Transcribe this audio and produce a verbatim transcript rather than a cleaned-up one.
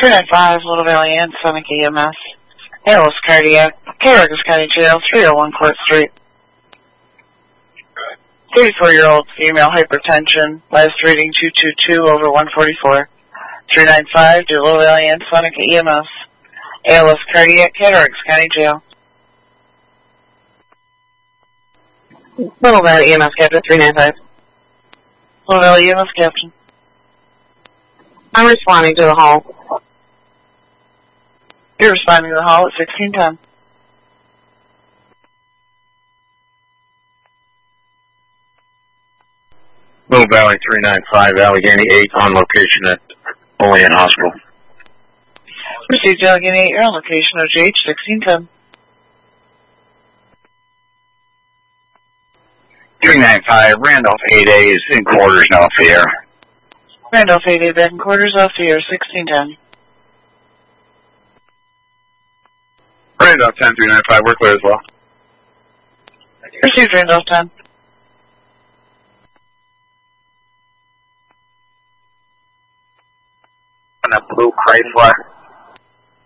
three nine five, Little Valley and Sonic E M S. Alice Cardiac, Carex County Jail, three oh one Court Street. thirty-four-year-old female hypertension, last reading two two two over one forty-four. three nine five, to Little Valley and Sonic E M S. Alice Cardiac, Carex County Jail. Little Valley E M S, Captain three nine five. Little Valley E M S, Captain. I'm responding to the hall. You're responding to the hall at sixteen ten. Little Valley three nine five, Allegheny eight, on location at Olean Hospital. Received Allegheny eight, you're on location, O G H sixteen ten. three nine five, Randolph eight A is in quarters and off the air. Randolph eight A, back in quarters, off the air, sixteen ten. Randolph ten three nine five, we're clear as well. Received Randolph ten. On a blue Chrysler.